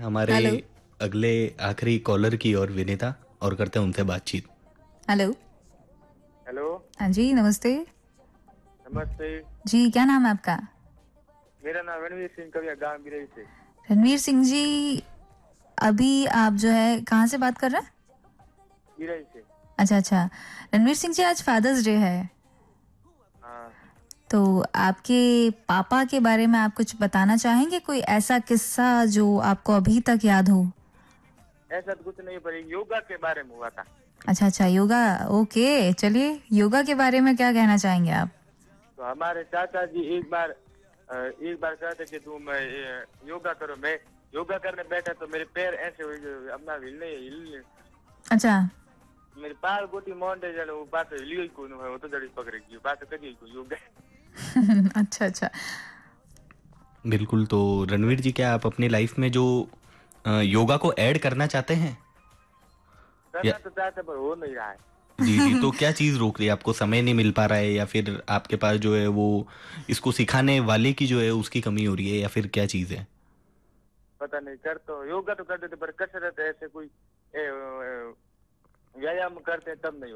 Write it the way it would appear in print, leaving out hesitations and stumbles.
हमारे हेलो। अगले आखिरी कॉलर की और विनीता, और करते हैं उनसे बातचीत। हेलो। हेलो। हाँ जी, नमस्ते। नमस्ते। जी, क्या नाम है आपका? मेरा नाम रणवीर सिंह कविया, गांव बिरई से। रणवीर सिंह जी, अभी आप जो है कहाँ से बात कर रहे हैं? बिरई से। अच्छा अच्छा। रणवीर सिंह जी, आज फादर्स डे है, हाँ। तो आपके पापा के बारे में आप कुछ बताना चाहेंगे? कोई ऐसा किस्सा जो आपको अभी तक याद हो? ऐसा तो कुछ नहीं, पर योगा के बारे में हुआ था। अच्छा अच्छा, योगा। ओके, चलिए, योगा के बारे में क्या कहना चाहेंगे आप? तो हमारे चाचा जी एक बार कहते कि तुम योगा करो। मैं योगा करने बैठा तो मेरे पैर ऐसे हुए कि अपना हिलने अच्छा। मेरे पाल गोटी मोंडे जने वो बात हिली को न हो तो जड़ी पकड़ गई बात करी को योगा। अच्छा अच्छा। बिल्कुल। तो रणवीर जी, क्या आप अपनी लाइफ में जो योगा को ऐड करना चाहते हैं? या करना तो चाहते पर हो नहीं रहा है। जी जी, तो क्या चीज़ रोक रही है? आपको समय नहीं मिल पा रहा है, या फिर आपके पास जो है वो इसको सिखाने वाले की जो है उसकी कमी हो रही है, या फिर क्या चीज़ है? पता नहीं, कर तो योगा तो करते थे पर कसरत ऐसे कोई व्यायाम करते तब नहीं